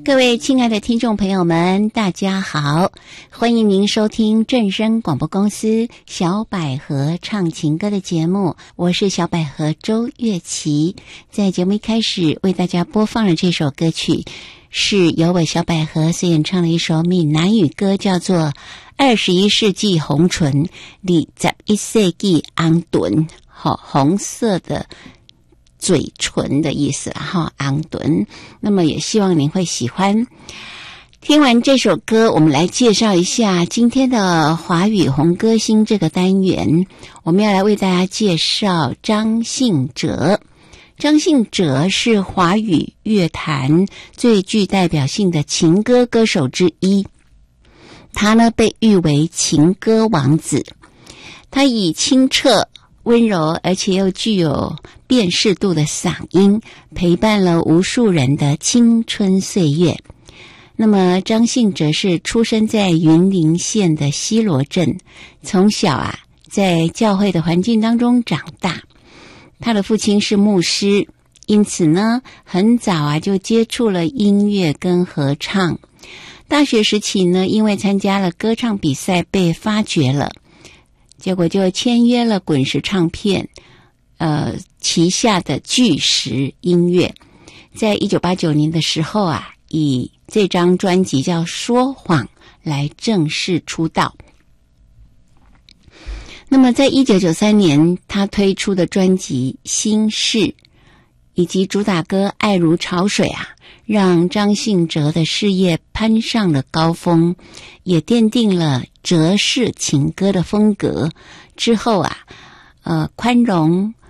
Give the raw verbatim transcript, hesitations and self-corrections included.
各位亲爱的听众朋友们，大家好，欢迎您收听正声广播公司小百合唱情歌的节目，我是小百合周月琪。在节目一开始为大家播放了这首歌曲，是由我小百合所演唱的一首闽南语歌，叫做二十一世纪红唇，二十一世纪红唇，好，红色的嘴唇的意思哈，昂顿。那么也希望您会喜欢。听完这首歌，我们来介绍一下今天的华语红歌星这个单元。我们要来为大家介绍张信哲。张信哲是华语乐坛最具代表性的情歌歌手之一，他呢被誉为情歌王子。他以清澈温柔而且又具有辨识度的嗓音，陪伴了无数人的青春岁月。那么张信哲是出生在云林县的西螺镇，从小啊在教会的环境当中长大。他的父亲是牧师，因此呢很早啊就接触了音乐跟合唱。大学时期呢，因为参加了歌唱比赛被发掘了，结果就签约了滚石唱片呃旗下的巨石音乐。在一九八九年的时候啊，以这张专辑叫《说谎》来正式出道。那么在一九九三年他推出的专辑《心事》以及主打歌《爱如潮水》啊，让张信哲的事业攀上了高峰，也奠定了哲式情歌的风格。之后啊，呃，宽容